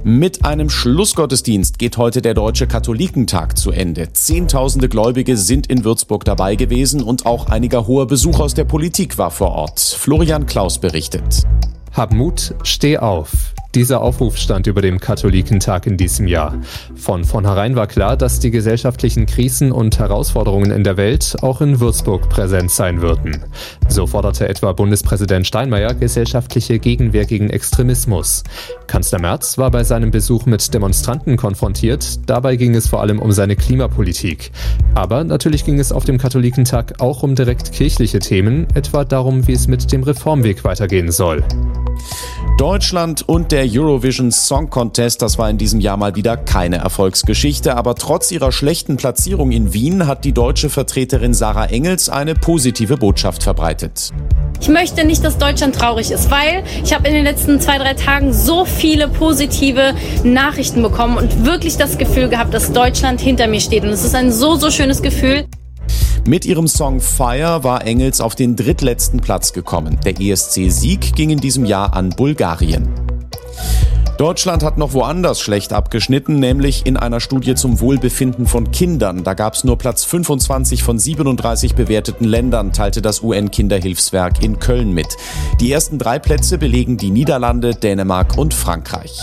Mit einem Schlussgottesdienst geht heute der Deutsche Katholikentag zu Ende. Zehntausende Gläubige sind in Würzburg dabei gewesen und auch einiger hoher Besuch aus der Politik war vor Ort. Florian Klaus berichtet. Hab Mut, steh auf. Dieser Aufruf stand über dem Katholikentag in diesem Jahr. Von vornherein war klar, dass die gesellschaftlichen Krisen und Herausforderungen in der Welt auch in Würzburg präsent sein würden. So forderte etwa Bundespräsident Steinmeier gesellschaftliche Gegenwehr gegen Extremismus. Kanzler Merz war bei seinem Besuch mit Demonstranten konfrontiert. Dabei ging es vor allem um seine Klimapolitik. Aber natürlich ging es auf dem Katholikentag auch um direkt kirchliche Themen, etwa darum, wie es mit dem Reformweg weitergehen soll. Deutschland und der Eurovision Song Contest, das war in diesem Jahr mal wieder keine Erfolgsgeschichte, aber trotz ihrer schlechten Platzierung in Wien hat die deutsche Vertreterin Sarah Engels eine positive Botschaft verbreitet. Ich möchte nicht, dass Deutschland traurig ist, weil ich habe in den letzten 2-3 Tagen so viele positive Nachrichten bekommen und wirklich das Gefühl gehabt, dass Deutschland hinter mir steht. Und es ist ein so schönes Gefühl. Mit ihrem Song Fire war Engels auf den drittletzten Platz gekommen. Der ESC-Sieg ging in diesem Jahr an Bulgarien. Deutschland hat noch woanders schlecht abgeschnitten, nämlich in einer Studie zum Wohlbefinden von Kindern. Da gab es nur Platz 25 von 37 bewerteten Ländern, teilte das UN-Kinderhilfswerk in Köln mit. Die ersten 3 Plätze belegen die Niederlande, Dänemark und Frankreich.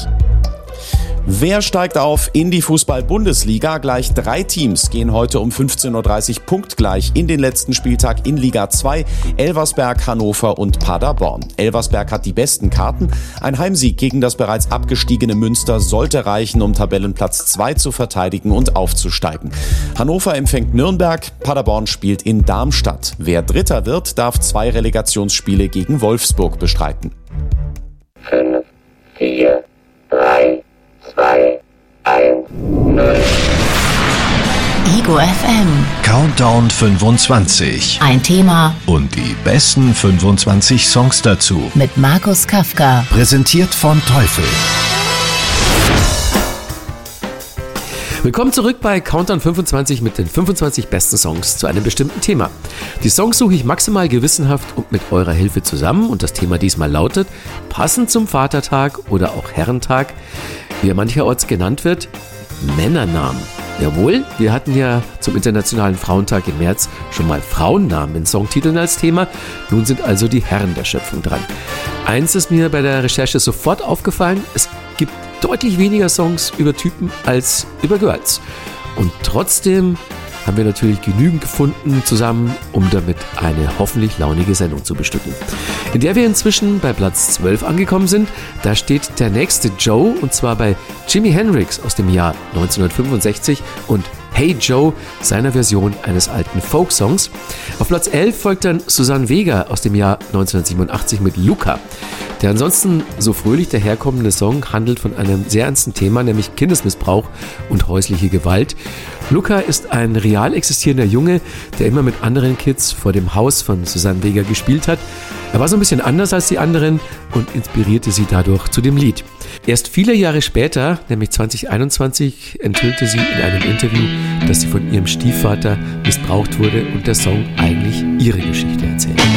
Wer steigt auf in die Fußball-Bundesliga? Gleich 3 Teams gehen heute um 15.30 Uhr punktgleich in den letzten Spieltag in Liga 2. Elversberg, Hannover und Paderborn. Elversberg hat die besten Karten. Ein Heimsieg gegen das bereits abgestiegene Münster sollte reichen, um Tabellenplatz 2 zu verteidigen und aufzusteigen. Hannover empfängt Nürnberg, Paderborn spielt in Darmstadt. Wer Dritter wird, darf 2 Relegationsspiele gegen Wolfsburg bestreiten. 5, 4, 3, 2, 1, 0. Ego FM. Countdown 25. Ein Thema Und die besten 25 Songs dazu. mit Markus Kafka. Präsentiert von Teufel. Willkommen zurück bei Countdown 25 mit den 25 besten Songs zu einem bestimmten Thema. Die Songs suche ich maximal gewissenhaft und mit eurer Hilfe zusammen und das Thema diesmal lautet, passend zum Vatertag oder auch Herrentag, wie er mancherorts genannt wird, Männernamen. Jawohl, wir hatten ja zum Internationalen Frauentag im März schon mal Frauennamen in Songtiteln als Thema. Nun sind also die Herren der Schöpfung dran. Eins ist mir bei der Recherche sofort aufgefallen, es gibt deutlich weniger Songs über Typen als über Girls. Und trotzdem haben wir natürlich genügend gefunden zusammen, um damit eine hoffentlich launige Sendung zu bestücken. In der wir inzwischen bei Platz 12 angekommen sind, da steht der nächste Joe, und zwar bei Jimi Hendrix aus dem Jahr 1965 und Hey Joe, seiner Version eines alten Folksongs. Auf Platz 11 folgt dann Suzanne Vega aus dem Jahr 1987 mit Luca. Der ansonsten so fröhlich daherkommende Song handelt von einem sehr ernsten Thema, nämlich Kindesmissbrauch und häusliche Gewalt. Luca ist ein real existierender Junge, der immer mit anderen Kids vor dem Haus von Suzanne Vega gespielt hat. Er war so ein bisschen anders als die anderen und inspirierte sie dadurch zu dem Lied. Erst viele Jahre später, nämlich 2021, enthüllte sie in einem Interview, dass sie von ihrem Stiefvater missbraucht wurde und der Song eigentlich ihre Geschichte erzählt.